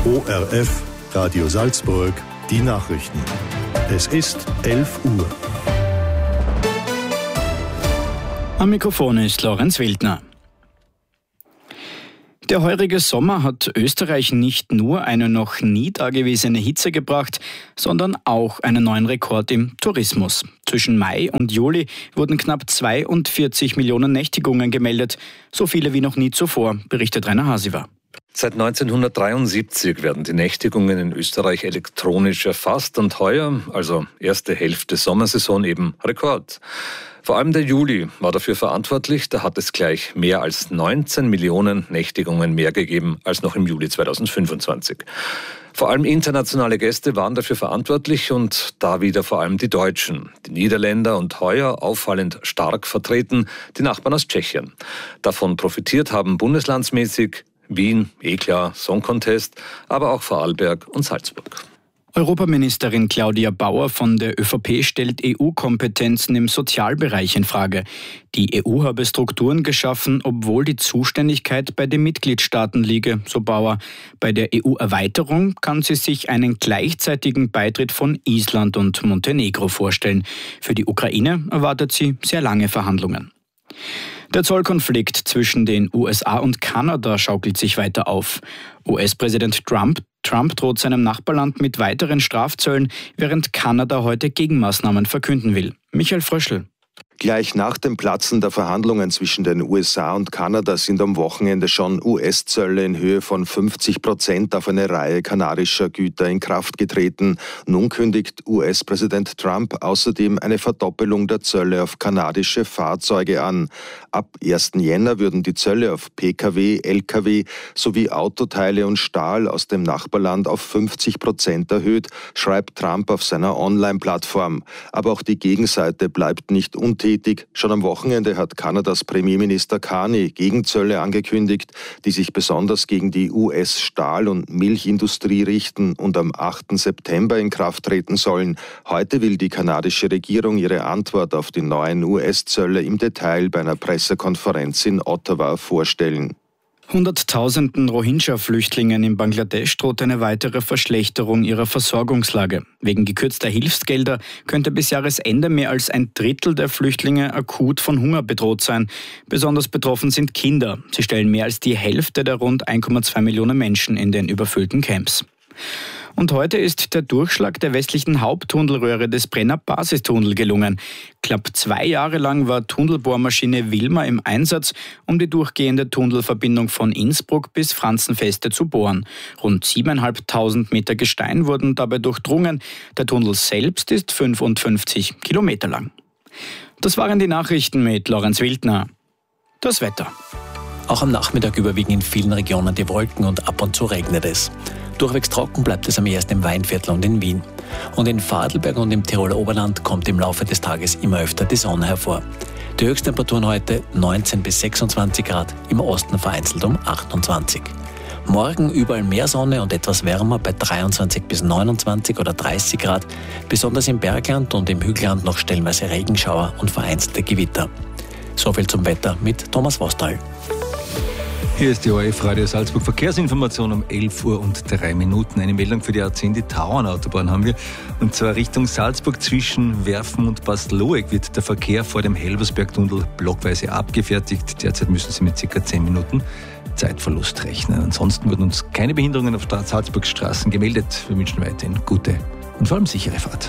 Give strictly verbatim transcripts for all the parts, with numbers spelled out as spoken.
O R F, Radio Salzburg, die Nachrichten. Es ist elf Uhr. Am Mikrofon ist Lorenz Wildner. Der heurige Sommer hat Österreich nicht nur eine noch nie dagewesene Hitze gebracht, sondern auch einen neuen Rekord im Tourismus. Zwischen Mai und Juli wurden knapp zweiundvierzig Millionen Nächtigungen gemeldet, so viele wie noch nie zuvor, berichtet Rainer Hasiver. Seit neunzehnhundertdreiundsiebzig werden die Nächtigungen in Österreich elektronisch erfasst und heuer, also erste Hälfte Sommersaison, eben Rekord. Vor allem der Juli war dafür verantwortlich, da hat es gleich mehr als neunzehn Millionen Nächtigungen mehr gegeben als noch im Juli zweitausendfünfundzwanzig. Vor allem internationale Gäste waren dafür verantwortlich und da wieder vor allem die Deutschen. Die Niederländer und heuer auffallend stark vertreten die Nachbarn aus Tschechien. Davon profitiert haben bundeslandsmäßig Wien, eh klar, Song Contest, aber auch Vorarlberg und Salzburg. Europaministerin Claudia Bauer von der ÖVP stellt E U-Kompetenzen im Sozialbereich in Frage. Die E U habe Strukturen geschaffen, obwohl die Zuständigkeit bei den Mitgliedstaaten liege, so Bauer. Bei der E U-Erweiterung kann sie sich einen gleichzeitigen Beitritt von Island und Montenegro vorstellen. Für die Ukraine erwartet sie sehr lange Verhandlungen. Der Zollkonflikt zwischen den U S A und Kanada schaukelt sich weiter auf. U S-Präsident Trump, Trump droht seinem Nachbarland mit weiteren Strafzöllen, während Kanada heute Gegenmaßnahmen verkünden will. Michael Fröschl. Gleich nach dem Platzen der Verhandlungen zwischen den U S A und Kanada sind am Wochenende schon U S-Zölle in Höhe von fünfzig Prozent auf eine Reihe kanadischer Güter in Kraft getreten. Nun kündigt U S-Präsident Trump außerdem eine Verdoppelung der Zölle auf kanadische Fahrzeuge an. Ab ersten Jänner würden die Zölle auf P K W, L K W sowie Autoteile und Stahl aus dem Nachbarland auf fünfzig Prozent erhöht, schreibt Trump auf seiner Online-Plattform. Aber auch die Gegenseite bleibt nicht untätig. Schon am Wochenende hat Kanadas Premierminister Carney Gegenzölle angekündigt, die sich besonders gegen die U S-Stahl- und Milchindustrie richten und am achten September in Kraft treten sollen. Heute will die kanadische Regierung ihre Antwort auf die neuen U S-Zölle im Detail bei einer Pressekonferenz in Ottawa vorstellen. Hunderttausenden Rohingya-Flüchtlingen in Bangladesch droht eine weitere Verschlechterung ihrer Versorgungslage. Wegen gekürzter Hilfsgelder könnte bis Jahresende mehr als ein Drittel der Flüchtlinge akut von Hunger bedroht sein. Besonders betroffen sind Kinder. Sie stellen mehr als die Hälfte der rund eins Komma zwei Millionen Menschen in den überfüllten Camps. Und heute ist der Durchschlag der westlichen Haupttunnelröhre des Brenner Basistunnel gelungen. Knapp zwei Jahre lang war Tunnelbohrmaschine Wilma im Einsatz, um die durchgehende Tunnelverbindung von Innsbruck bis Franzenfeste zu bohren. Rund siebentausendfünfhundert Meter Gestein wurden dabei durchdrungen. Der Tunnel selbst ist fünfundfünfzig Kilometer lang. Das waren die Nachrichten mit Lorenz Wildner. Das Wetter. Auch am Nachmittag überwiegen in vielen Regionen die Wolken und ab und zu regnet es. Durchwegs trocken bleibt es am ersten im Weinviertel und in Wien. Und in Vorarlberg und im Tiroler Oberland kommt im Laufe des Tages immer öfter die Sonne hervor. Die Höchsttemperaturen heute neunzehn bis sechsundzwanzig Grad, im Osten vereinzelt um achtundzwanzig. Morgen überall mehr Sonne und etwas wärmer bei dreiundzwanzig bis neunundzwanzig oder dreißig Grad. Besonders im Bergland und im Hügelland noch stellenweise Regenschauer und vereinzelte Gewitter. Soviel zum Wetter mit Thomas Vostal. Hier ist die O R F Radio Salzburg Verkehrsinformation um elf Uhr und drei Minuten. Eine Meldung für die A zehn, die Tauernautobahn haben wir. Und zwar Richtung Salzburg zwischen Werfen und Bastloeck wird der Verkehr vor dem Helbersbergtunnel blockweise abgefertigt. Derzeit müssen Sie mit ca. zehn Minuten Zeitverlust rechnen. Ansonsten wurden uns keine Behinderungen auf Salzburgs Straßen gemeldet. Wir wünschen weiterhin gute und vor allem sichere Fahrt.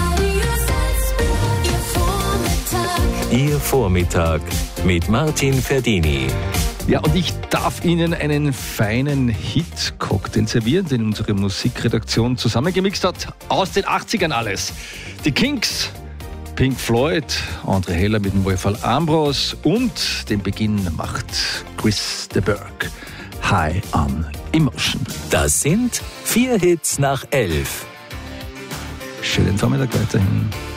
Ihr Vormittag mit Martin Ferdini. Ja, und ich darf Ihnen einen feinen Hit-Cocktail servieren, den unsere Musikredaktion zusammengemixt hat. Aus den achtzigern alles. Die Kinks, Pink Floyd, André Heller mit dem Wolfgang Ambros und den Beginn macht Chris de Burgh. High on Emotion. Das sind vier Hits nach elf. Schönen Vormittag weiterhin.